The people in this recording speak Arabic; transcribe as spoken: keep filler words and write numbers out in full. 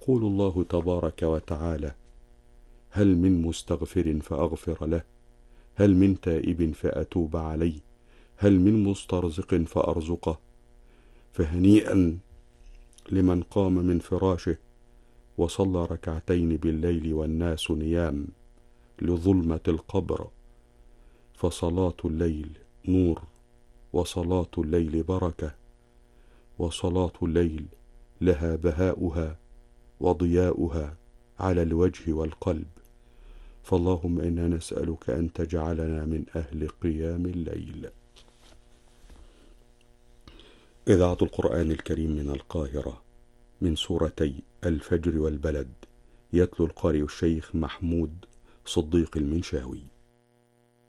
يقول الله تبارك وتعالى: هل من مستغفر فأغفر له، هل من تائب فأتوب عليه، هل من مسترزق فأرزقه. فهنيئا لمن قام من فراشه وصلى ركعتين بالليل والناس نيام لظلمة القبر، فصلاة الليل نور، وصلاة الليل بركة، وصلاة الليل لها بهاؤها وضياؤها على الوجه والقلب. فاللهم إنا نسألك أن تجعلنا من أهل قيام الليل. إذاعة القرآن الكريم من القاهرة، من سورتي الفجر والبلد، يتلو القارئ الشيخ محمود صديق المنشاوي.